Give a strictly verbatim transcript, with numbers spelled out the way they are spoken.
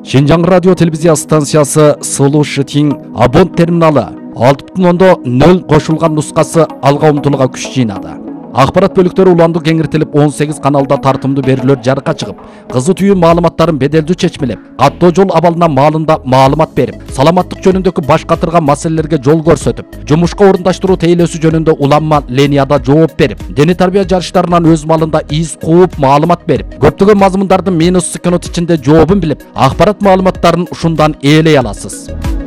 Шинжаң радио телевизия станциясы Сулу Шытин абонт терминалы алты бүтін оннан нөл қошылған нұсқасы алға ұмтылуға күш жинады. Ақпарат бөліктері уланды кеңіртіліп он сегиз каналда тартымды берілер жарыққа шығып, қызы түйін маалыматтарын беделді чечмелеп, каттоо жол абалына маалында маалымат беріп, саламаттық жөнүндөгү баш катырган маселелерге жол көрсөтүп, жумушка орундаштыруу тейлөөсү жөнүндө уланма ленияда жооп берип, дене тарбия жарыштарынан өз малында из кууп маалымат берип, көптөгөн мазмундардын минус секунд ичинде жообун билип, акпарат маалыматтарын ушундан ээлей аласыз.